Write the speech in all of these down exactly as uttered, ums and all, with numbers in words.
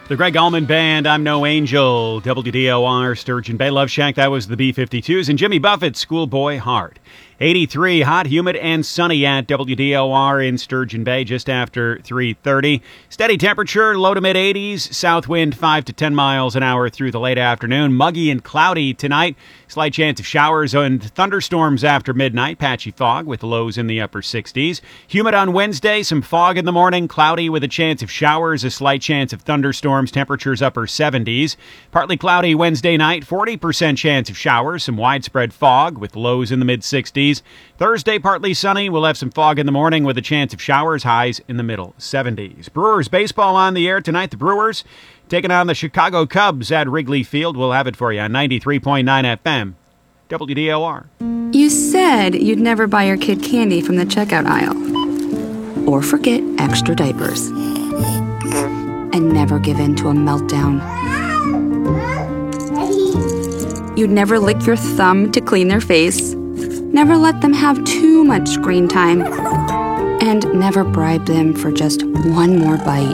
The Greg Allman Band, I'm No Angel, W D O R, Sturgeon Bay. Love Shack, that was the B fifty-twos. And Jimmy Buffett, Schoolboy Heart. eighty-three, hot, humid, and sunny at W D O R in Sturgeon Bay just after three thirty. Steady temperature, low to mid-eighties. South wind five to ten miles an hour through the late afternoon. Muggy and cloudy tonight. Slight chance of showers and thunderstorms after midnight. Patchy fog with lows in the upper sixties. Humid on Wednesday. Some fog in the morning. Cloudy with a chance of showers. A slight chance of thunderstorms. Temperatures upper seventies. Partly cloudy Wednesday night. forty percent chance of showers. Some widespread fog with lows in the mid-sixties. Thursday, partly sunny. We'll have some fog in the morning with a chance of showers. Highs in the middle seventies. Brewers baseball on the air tonight. The Brewers taking on the Chicago Cubs at Wrigley Field. We'll have it for you on ninety-three point nine F M. W D O R. You said you'd never buy your kid candy from the checkout aisle. Or forget extra diapers. And never give in to a meltdown. You'd never lick your thumb to clean their face. Never let them have too much screen time. And never bribe them for just one more bite.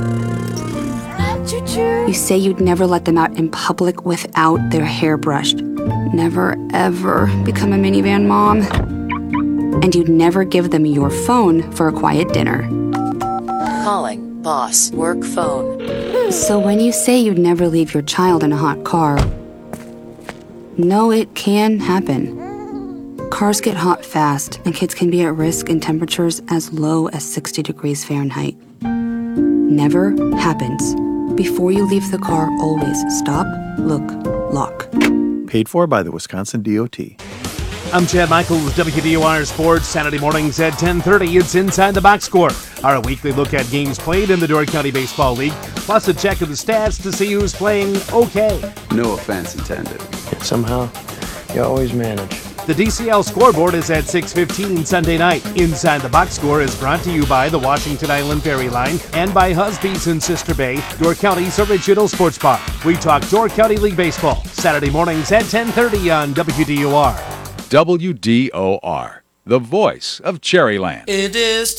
You say you'd never let them out in public without their hair brushed. Never, ever become a minivan mom. And you'd never give them your phone for a quiet dinner. Calling boss work phone. So when you say you'd never leave your child in a hot car, no, it can happen. Cars get hot fast, and kids can be at risk in temperatures as low as sixty degrees Fahrenheit. Never happens. Before you leave the car, always stop, look, lock. Paid for by the Wisconsin D O T. I'm Chad Michael with W D O R Sports. Saturday mornings at ten thirty, it's Inside the Box Score, our weekly look at games played in the Door County Baseball League, plus a check of the stats to see who's playing okay. No offense intended. Somehow, you always manage. The D C L scoreboard is at six fifteen Sunday night. Inside the Box Score is brought to you by the Washington Island Ferry Line and by Husby's in Sister Bay, Door County's original sports bar. We talk Door County League Baseball, Saturday mornings at ten thirty on W D O R. W D O R, the voice of Cherryland. It is